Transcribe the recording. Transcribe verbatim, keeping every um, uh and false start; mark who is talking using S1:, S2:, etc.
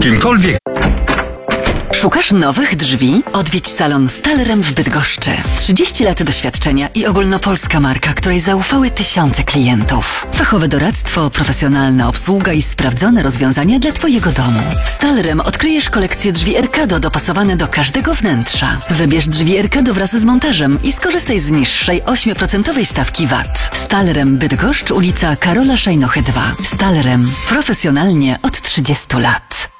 S1: czymkolwiek.
S2: Szukasz nowych drzwi? Odwiedź salon Stalrem w Bydgoszczy. trzydzieści lat doświadczenia i ogólnopolska marka, której zaufały tysiące klientów. Fachowe doradztwo, profesjonalna obsługa i sprawdzone rozwiązania dla Twojego domu. W Stalrem odkryjesz kolekcję drzwi Erkado dopasowane do każdego wnętrza. Wybierz drzwi Erkado wraz z montażem i skorzystaj z niższej osiem procent stawki V A T. Stalrem Bydgoszcz, ulica Karola Szajnochy dwa. Stalrem. Profesjonalnie od trzydziestu lat.